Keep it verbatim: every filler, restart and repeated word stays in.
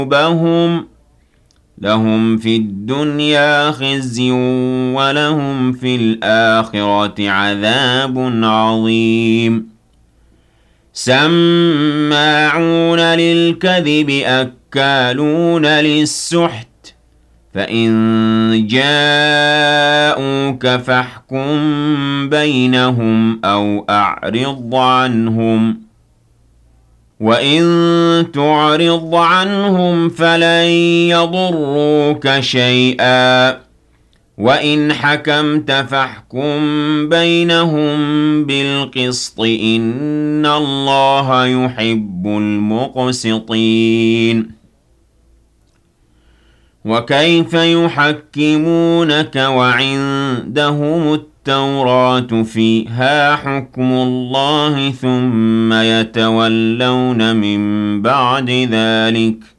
قلوبهم لهم في الدنيا خزي ولهم في الآخرة عذاب عظيم سماعون للكذب أكالون للسحت فإن جاءوك فاحكم بينهم أو أعرض عنهم وَإِن تُعْرِضْ عَنْهُمْ فَلَن يَضُرُّوكَ شَيْئًا وَإِنْ حَكَمْتَ فَاحْكُم بَيْنَهُم بِالْقِسْطِ ۚ إِنَّ اللَّهَ يُحِبُّ الْمُقْسِطِينَ وَكَيْفَ يُحَكِّمُونَكَ وَعِندَهُمُ التَّوْرَاةُ فِيهَا حُكْمُ اللَّهِ ثُمَّ يَتَوَلَّوْنَ مِن بَعْدِ ذَلِكَ